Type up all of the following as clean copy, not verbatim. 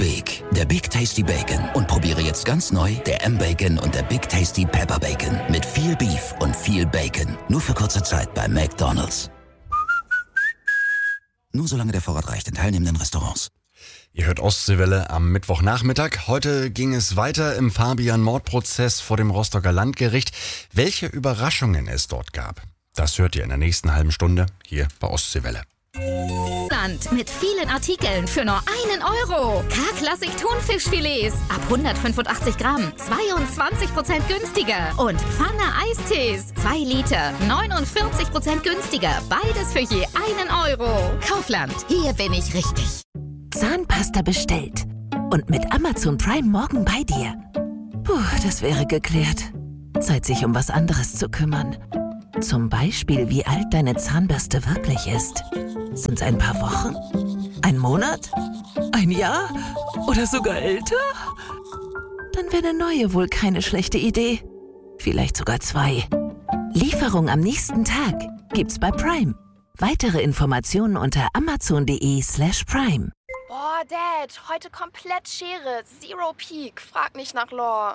Big, der Big Tasty Bacon. Und probiere jetzt ganz neu der M-Bacon und der Big Tasty Pepper Bacon. Mit viel Beef und viel Bacon. Nur für kurze Zeit bei McDonald's. Nur solange der Vorrat reicht in teilnehmenden Restaurants. Ihr hört Ostseewelle am Mittwochnachmittag. Heute ging es weiter im Fabian-Mordprozess vor dem Rostocker Landgericht. Welche Überraschungen es dort gab, das hört ihr in der nächsten halben Stunde hier bei Ostseewelle. Mit vielen Artikeln für nur 1 Euro. K-Klassik Thunfischfilets ab 185 Gramm, 22% günstiger. Und Pfanne Eistees, 2 Liter, 49% günstiger. Beides für je 1 Euro. Kaufland, hier bin ich richtig. Zahnpasta bestellt. Und mit Amazon Prime morgen bei dir. Puh, das wäre geklärt. Zeit, sich um was anderes zu kümmern. Zum Beispiel, wie alt deine Zahnbürste wirklich ist. Sind's ein paar Wochen? Ein Monat? Ein Jahr? Oder sogar älter? Dann wäre eine neue wohl keine schlechte Idee. Vielleicht sogar 2. Lieferung am nächsten Tag gibt's bei Prime. Weitere Informationen unter amazon.de/prime. Boah, Dad, heute komplett Schere. Zero Peak. Frag nicht nach Lore.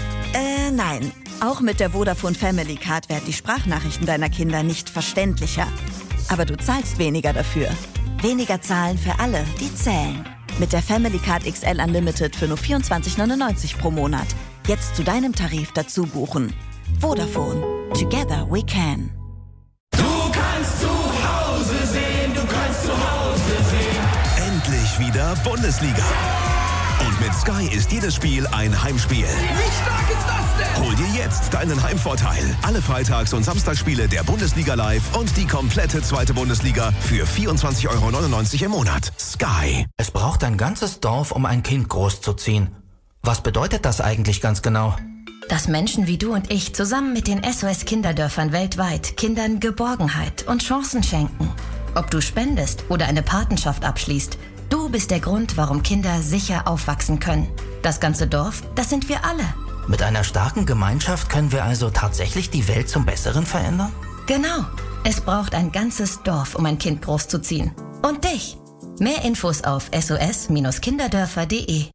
Nein. Auch mit der Vodafone Family Card werden die Sprachnachrichten deiner Kinder nicht verständlicher. Aber du zahlst weniger dafür. Weniger zahlen für alle, die zählen. Mit der Family Card XL Unlimited für nur 24,99 pro Monat. Jetzt zu deinem Tarif dazu buchen. Vodafone. Together we can. Du kannst zu Hause sehen, du kannst zu Hause sehen. Endlich wieder Bundesliga. Und mit Sky ist jedes Spiel ein Heimspiel. Wie stark ist das denn? Hol dir jetzt deinen Heimvorteil. Alle Freitags- und Samstagsspiele der Bundesliga live und die komplette zweite Bundesliga für 24,99 € im Monat. Sky. Es braucht ein ganzes Dorf, um ein Kind großzuziehen. Was bedeutet das eigentlich ganz genau? Dass Menschen wie du und ich zusammen mit den SOS-Kinderdörfern weltweit Kindern Geborgenheit und Chancen schenken. Ob du spendest oder eine Patenschaft abschließt, du bist der Grund, warum Kinder sicher aufwachsen können. Das ganze Dorf, das sind wir alle. Mit einer starken Gemeinschaft können wir also tatsächlich die Welt zum Besseren verändern? Genau. Es braucht ein ganzes Dorf, um ein Kind großzuziehen. Und dich. Mehr Infos auf sos-kinderdörfer.de.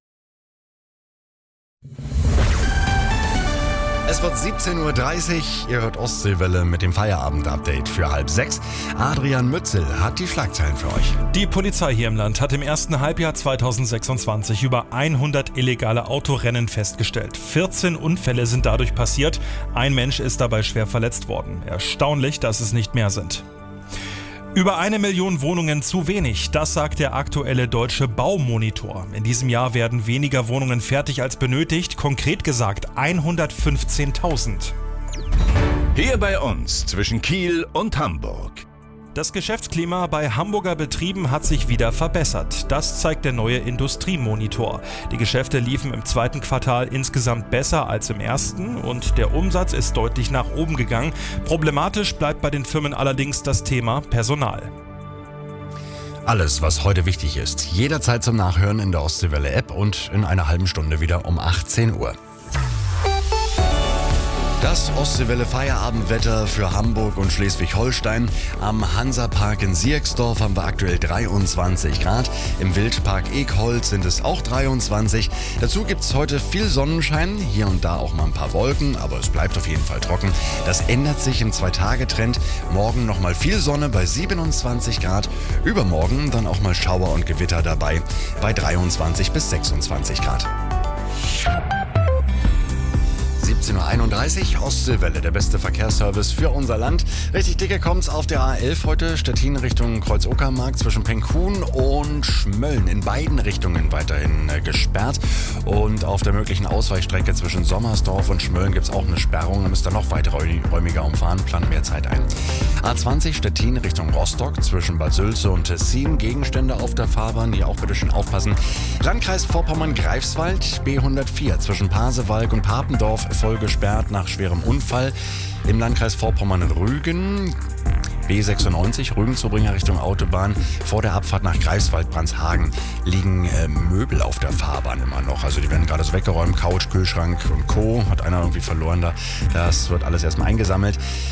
Es wird 17:30 Uhr, ihr hört Ostseewelle mit dem Feierabend-Update für 5:30. Adrian Mützel hat die Schlagzeilen für euch. Die Polizei hier im Land hat im ersten Halbjahr 2026 über 100 illegale Autorennen festgestellt. 14 Unfälle sind dadurch passiert. Ein Mensch ist dabei schwer verletzt worden. Erstaunlich, dass es nicht mehr sind. Über 1 Million Wohnungen zu wenig, das sagt der aktuelle deutsche Baumonitor. In diesem Jahr werden weniger Wohnungen fertig als benötigt, konkret gesagt 115.000. Hier bei uns zwischen Kiel und Hamburg. Das Geschäftsklima bei Hamburger Betrieben hat sich wieder verbessert. Das zeigt der neue Industriemonitor. Die Geschäfte liefen im zweiten Quartal insgesamt besser als im ersten und der Umsatz ist deutlich nach oben gegangen. Problematisch bleibt bei den Firmen allerdings das Thema Personal. Alles, was heute wichtig ist, jederzeit zum Nachhören in der Ostseewelle-App und in einer halben Stunde wieder um 18 Uhr. Das Ostseewelle-Feierabendwetter für Hamburg und Schleswig-Holstein. Am Hansapark in Sierksdorf haben wir aktuell 23 Grad. Im Wildpark Ekholz sind es auch 23. Dazu gibt es heute viel Sonnenschein, hier und da auch mal ein paar Wolken, aber es bleibt auf jeden Fall trocken. Das ändert sich im 2-Tage-Trend. Morgen nochmal viel Sonne bei 27 Grad. Übermorgen dann auch mal Schauer und Gewitter dabei bei 23 bis 26 Grad. 17:31 Uhr, Ostseewelle, der beste Verkehrsservice für unser Land. Richtig dicke kommt's auf der A11 heute, Stettin Richtung Kreuz-Uckermark zwischen Penkhuhn und Schmölln. In beiden Richtungen weiterhin gesperrt. Und auf der möglichen Ausweichstrecke zwischen Sommersdorf und Schmölln gibt's auch eine Sperrung. Da müsst ihr noch weiträumiger umfahren, planen mehr Zeit ein. A20 Stettin Richtung Rostock zwischen Bad Sülze und Tessin. Gegenstände auf der Fahrbahn, hier auch bitte schön aufpassen. Landkreis Vorpommern-Greifswald, B104 zwischen Pasewalk und Papendorf voll gesperrt nach schwerem Unfall. Im Landkreis Vorpommern-Rügen, B96, Rügen-Zubringer Richtung Autobahn. Vor der Abfahrt nach Greifswald-Brandhagen liegen Möbel auf der Fahrbahn immer noch. Also die werden gerade so weggeräumt, Couch, Kühlschrank und Co. Hat einer irgendwie verloren da. Das wird alles erstmal eingesammelt.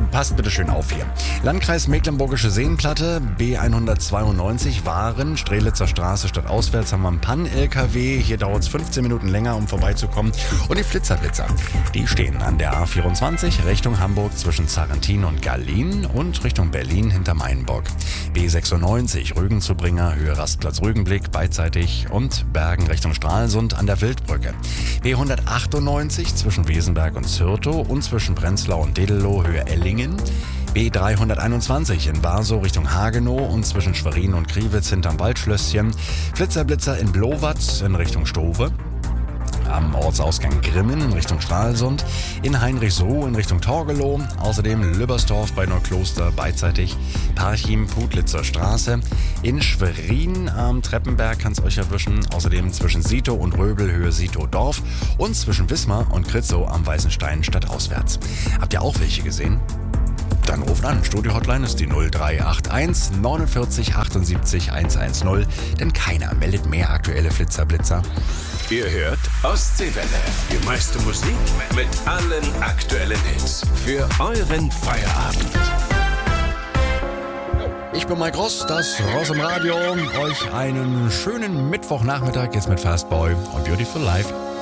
passt bitte schön auf hier. Landkreis Mecklenburgische Seenplatte, B192 Waren, Strelitzer Straße statt auswärts haben wir einen Pan-LKW. Hier dauert es 15 Minuten länger, um vorbeizukommen. Und die Flitzer, die stehen an der A24 Richtung Hamburg zwischen Zarrentin und Gallien und Richtung Berlin hinter Mainburg. B96 Rügenzubringer, Höhe Rastplatz Rügenblick, beidseitig und Bergen Richtung Stralsund an der Wildbrücke. B198 zwischen Wesenberg und Zürtow und zwischen Prenzlau und Dedelow, Höhe Ellingen. B321 in Barsow Richtung Hagenow und zwischen Schwerin und Kriwitz hinterm Waldschlösschen. Flitzer in Blowatz in Richtung Stove. Am Ortsausgang Grimmen in Richtung Stralsund, in Heinrichsruh in Richtung Torgelow, außerdem Lübbersdorf bei Neukloster, beidseitig Parchim, Putlitzer Straße, in Schwerin am Treppenberg kann es euch erwischen, außerdem zwischen Sito und Röbel, Höhe Sito-Dorf und zwischen Wismar und Kritzow am Weißenstein stadtauswärts. Habt ihr auch welche gesehen? Dann ruft an. Studio-Hotline ist die 0381 49 78 110, denn keiner meldet mehr aktuelle Flitzer. Ihr hört Ostseewelle. Die meiste Musik mit allen aktuellen Hits. Für euren Feierabend. Ich bin Mike Ross, das Ross im Radio. Euch einen schönen Mittwochnachmittag jetzt mit Fastboy und Beautiful Life.